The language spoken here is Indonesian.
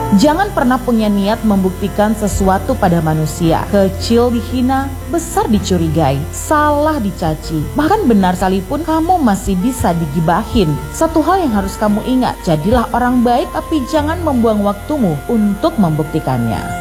Jangan pernah punya niat membuktikan sesuatu pada manusia. Kecil dihina, besar dicurigai, salah dicaci, bahkan benar sekalipun kamu masih bisa digibahin. Satu hal yang harus kamu ingat, jadilah orang baik tapi jangan membuang waktumu untuk membuktikannya.